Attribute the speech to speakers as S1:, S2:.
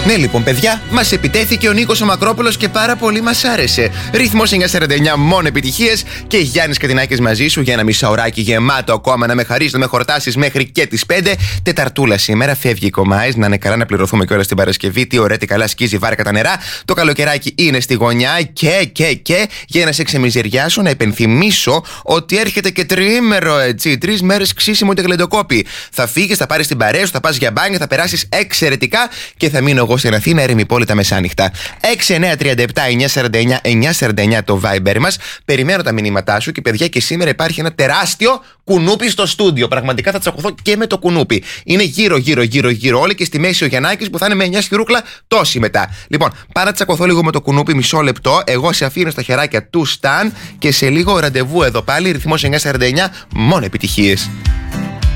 S1: Ναι, λοιπόν, παιδιά, μας επιτέθηκε ο Νίκος ο Μακρόπουλος και πάρα πολύ μας άρεσε. Ρυθμός 949, μόνο επιτυχίες και Γιάννης Κατινάκης μαζί σου για ένα μισάωράκι γεμάτο ακόμα να με χαρίσει, να με χορτάσεις μέχρι και τις 5. Τεταρτούλα σήμερα, φεύγει η Κομάης, να είναι καλά να πληρωθούμε κιόλας την Παρασκευή. Τι ωραία, τι καλά σκίζει βάρκα τα νερά. Το καλοκαιράκι είναι στη γωνιά και για να σε ξεμιζεριάσω, να υπενθυμίσω ότι έρχεται και τριήμερο, έτσι. 3 μέρες ξύσιμο και γλεντοκόπη. Θα φύγεις, θα πάρεις την παρέα σου, θα πας για μπάνια, θα περάσεις εξαιρετικά και θα μείνω εγώ στην Αθήνα, έρημη πόλη τα μεσάνυχτα. 6937-949-949 το Viber μας. Περιμένω τα μηνύματά σου και παιδιά, και σήμερα υπάρχει ένα τεράστιο κουνούπι στο στούντιο. Πραγματικά θα τσακωθώ και με το κουνούπι. Είναι γύρω όλοι και στη μέση ο Γιαννάκης που θα είναι με 9 σφυρούκλα τόση μετά. Λοιπόν, πάω να τσακωθώ λίγο με το κουνούπι, μισό λεπτό. Εγώ σε αφήνω στα χεράκια του Σταν και σε λίγο ραντεβού εδώ πάλι. Ρυθμός 949, μόνο επιτυχίες.